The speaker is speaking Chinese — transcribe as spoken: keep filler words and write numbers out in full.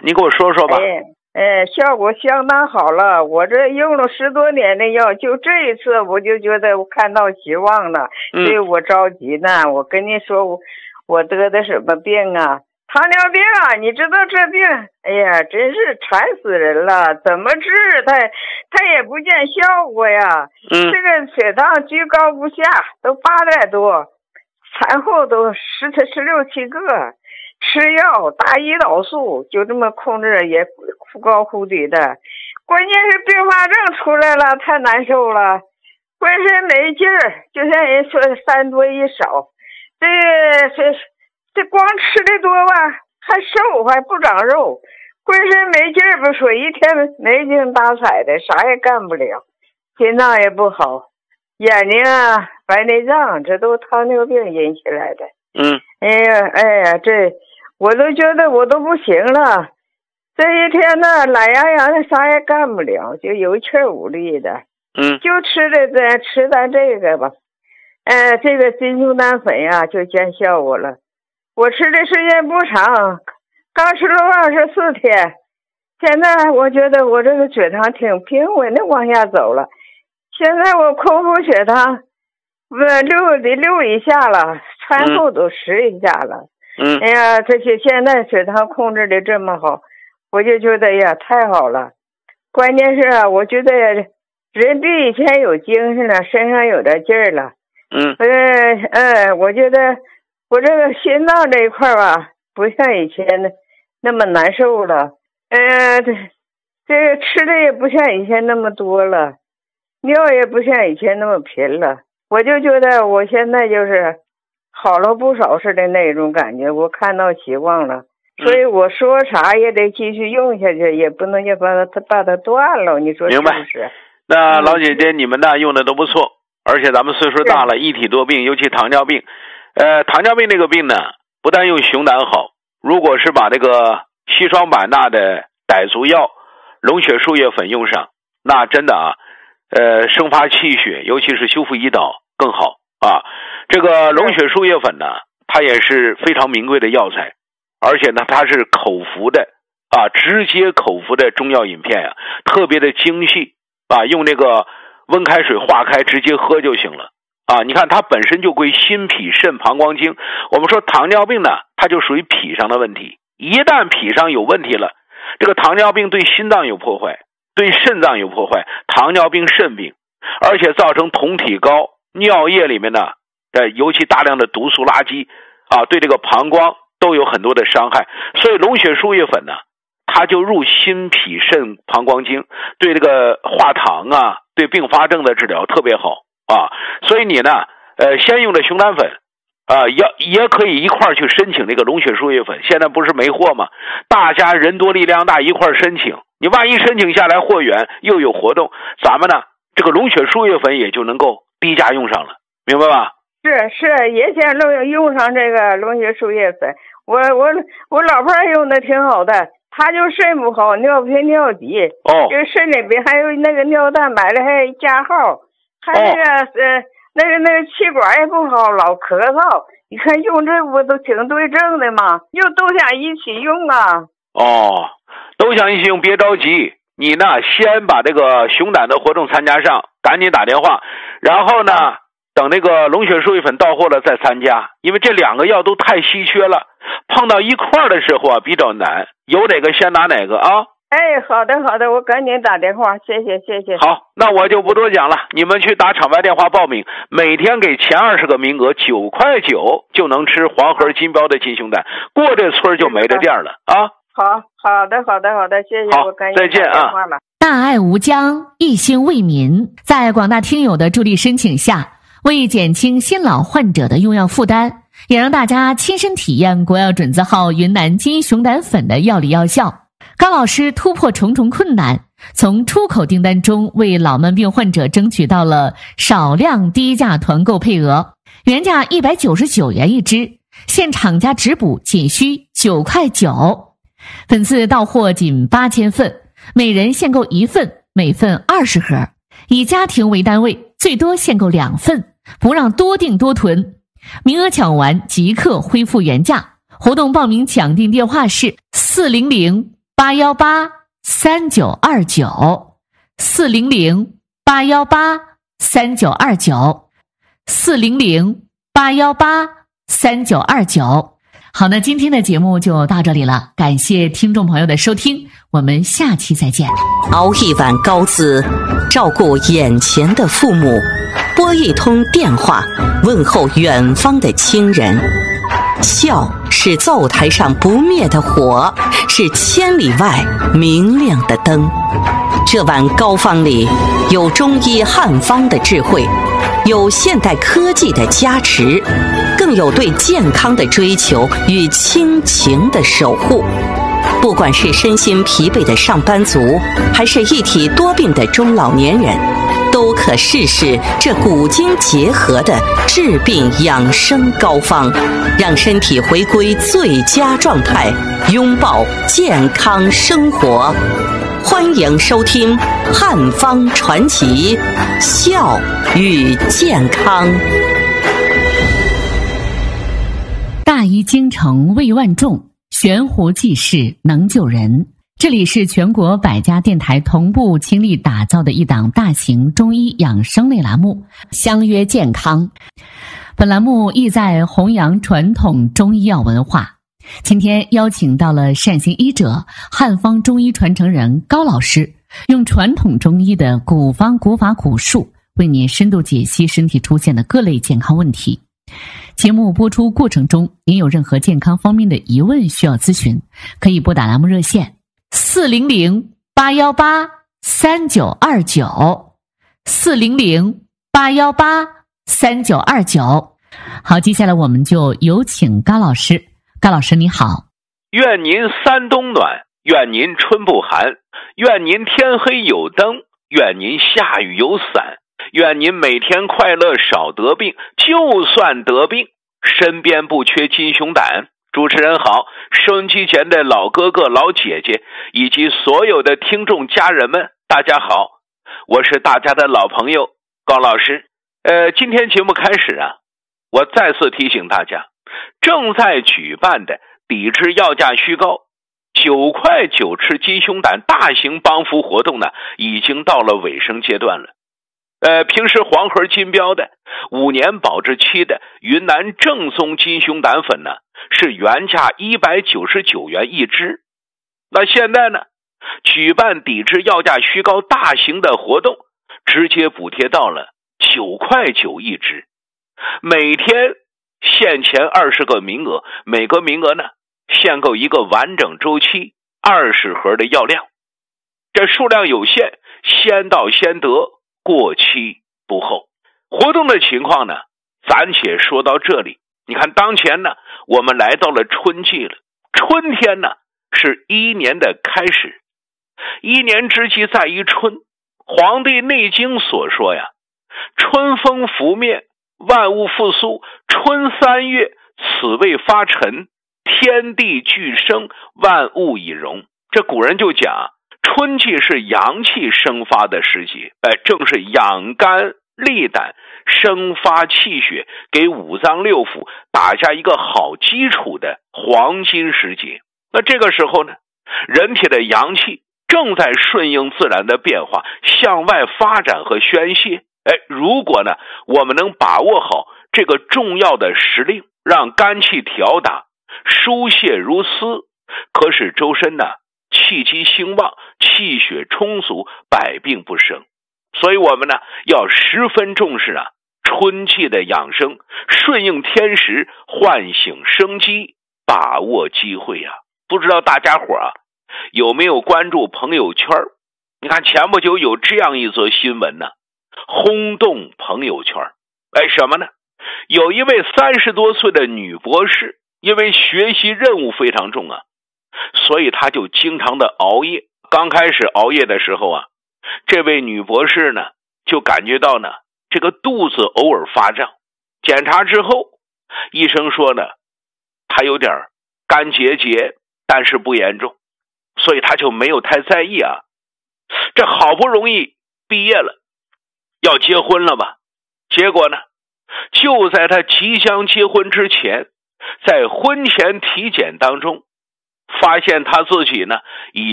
你给我说说吧。 哎哎，效果相当好了，我这用了十多年的药，就这一次我就觉得我看到希望了， 嗯、 所以我着急呢。我跟你说，我我得的什么病啊？糖尿病啊！你知道这病，哎呀，真是馋死人了，怎么治它它也不见效果呀。 嗯， 这个血糖居高不下，都八点多，产后都十十六七个。吃药打胰岛素，就这么控制也忽高忽低的，关键是并发症出来了，太难受了，浑身没劲儿，就像人说三多一少。这这这光吃的多吧，还瘦还不长肉，浑身没劲儿不说，一天没精打采的，啥也干不了，心脏也不好，眼睛啊白内障，这都糖尿病引起来的。 嗯， 哎呀哎呀，这我都觉得我都不行了，这一天呢懒洋洋的，啥也干不了，就有气无力的。 嗯， 就吃的这吃咱这个吧，呃，这个金熊胆粉呀就见效果了。我吃的时间不长，刚吃了二十四天，现在我觉得我这个血糖挺平稳的往下走了。现在我空腹血糖不六得六以下了，餐后都十以下了。 嗯， 哎呀，这些现在血糖控制的这么好，我就觉得呀太好了。关键是啊，我觉得人比以前有精神了，身上有点劲儿了。 嗯， 呃呃，我觉得我这个心脏这一块吧，不像以前的那么难受了。呃，这这个吃的也不像以前那么多了，尿也不像以前那么频了。我就觉得我现在就是好了不少似的那种感觉，我看到希望了，所以我说啥也得继续用下去，也不能就把它把它断了。你说是不是？ 那老姐姐，你们呢用的都不错，而且咱们岁数大了，一体多病，尤其糖尿病。呃，糖尿病这个病呢，不但用熊胆好，如果是把这个硒霜版钠的傣族药龙血树叶粉用上，那真的啊，呃，生发气血，尤其是修复胰岛更好啊。这个龙血树叶粉呢，它也是非常名贵的药材，而且呢，它是口服的啊，直接口服的中药饮片呀、啊，特别的精细啊，用那个温开水化开直接喝就行了啊。你看它本身就归心脾肾膀胱经，我们说糖尿病呢，它就属于脾上的问题，一旦脾上有问题了，这个糖尿病对心脏有破坏，对肾脏有破坏，糖尿病肾病，而且造成酮体高，尿液里面呢，呃，尤其大量的毒素垃圾啊，对这个膀胱都有很多的伤害。所以龙血树叶粉呢，它就入心脾肾膀胱经，对这个化糖啊，对并发症的治疗特别好啊。所以你呢，呃，先用的熊胆粉啊，也也可以一块儿去申请这个龙血树叶粉。现在不是没货吗？大家人多力量大，一块儿申请。你万一申请下来货源又有活动，咱们呢这个龙血树叶粉也就能够低价用上了，明白吧？ 是是，也想用用上这个龙血树叶粉。我我我老伴儿用的挺好的，他就肾不好，尿频尿急， 哦， 这肾里边还有那个尿蛋白的还加号，还那个、哦、呃那个那个气管也不好，老咳嗽。你看用这不都挺对症的吗？又都想一起用啊。 哦，都想一起用，别着急，你呢先把这个熊胆的活动参加上，赶紧打电话，然后呢等那个龙血树叶粉到货了再参加，因为这两个药都太稀缺了，碰到一块儿的时候啊比较难，有哪个先拿哪个啊。 哎，好的好的，我赶紧打电话，谢谢谢谢。 好，那我就不多讲了，你们去打场外电话报名，每天给前二十个名额，九块九就能吃黄河金标的金熊胆，过这村就没这店了啊。 好好的好的好的，谢谢。 好， 我赶紧再见啊。 大爱无疆，一心为民，在广大听友的助力申请下，为减轻新老患者的用药负担，也让大家亲身体验国药准字号云南金熊胆粉的药理药效。高老师突破重重困难，从出口订单中为老慢病患者争取到了少量低价团购配额，原价一百九十九元一支，现厂家直补仅需九块九。本次到货仅八千份，每人限购一份，每份二十盒，以家庭为单位，最多限购两份，不让多订多囤。名额抢完即刻恢复原价。活动报名抢订电话是四零零八一八三九二九，四零零八一八三九二九，四零零八一八三九二九。好，那今天的节目就到这里了，感谢听众朋友的收听，我们下期再见。 熬一碗高滋，照顾眼前的父母，拨一通电话，问候远方的亲人。笑是灶台上不灭的火，是千里外明亮的灯。这碗膏方里有中医汉方的智慧，有现代科技的加持，更有对健康的追求与亲情的守护。不管是身心疲惫的上班族，还是一体多病的中老年人，都可试试这古今结合的治病养生膏方，让身体回归最佳状态，拥抱健康生活。欢迎收听《汉方传奇》，笑与健康。 大医精诚为万众，悬壶济世能救人。这里是全国百家电台同步倾力打造的一档大型中医养生类栏目《相约健康》。本栏目意在弘扬传统中医药文化。今天邀请到了善行医者、汉方中医传承人高老师，用传统中医的古方古法古术，为您深度解析身体出现的各类健康问题。节目播出过程中，您有任何健康方面的疑问需要咨询，可以拨打栏目热线四零零八一八三九二九，四零零八一八三九二九。好，接下来我们就有请高老师。高老师你好。 愿您三冬暖，愿您春不寒，愿您天黑有灯，愿您下雨有伞，愿您每天快乐少得病，就算得病身边不缺金熊胆。主持人好，收音机前的老哥哥老姐姐以及所有的听众家人们大家好，我是大家的老朋友高老师。呃，今天节目开始啊，我再次提醒大家，正在举办的抵制药价虚高九块九吃金熊胆大型帮扶活动呢，已经到了尾声阶段了。呃，平时黄盒金标的五年保质期的云南正宗金熊胆粉呢，是原价一百九十九元一支。那现在呢，举办抵制药价虚高大型的活动，直接补贴到了九块九一支，每天限前二十个名额，每个名额呢限购一个完整周期二十盒的药量，这数量有限，先到先得，过期不候。活动的情况呢，暂且说到这里。你看当前呢，我们来到了春季了，春天呢是一年的开始，一年之计在于春。黄帝内经所说呀，春风拂面，万物复苏，春三月，此谓发陈，天地俱生，万物以荣。这古人就讲，春季是阳气生发的时节，哎，正是养肝利胆、生发气血，给五脏六腑打下一个好基础的黄金时节。那这个时候呢，人体的阳气正在顺应自然的变化，向外发展和宣泄。哎，如果呢，我们能把握好这个重要的时令，让肝气调达，疏泄如丝，可使周身呢气机兴旺，气血充足，百病不生。所以我们呢要十分重视啊春季的养生，顺应天时，唤醒生机，把握机会啊。不知道大家伙啊有没有关注朋友圈？你看前不久有这样一则新闻呢，轰动朋友圈。哎，什么呢？有一位三十多岁的女博士，因为学习任务非常重啊，所以她就经常的熬夜。刚开始熬夜的时候啊，这位女博士呢就感觉到呢这个肚子偶尔发胀，检查之后医生说呢她有点肝结节，但是不严重，所以她就没有太在意啊。这好不容易毕业了，要结婚了吧，结果呢就在她即将结婚之前，在婚前体检当中发现他自己呢已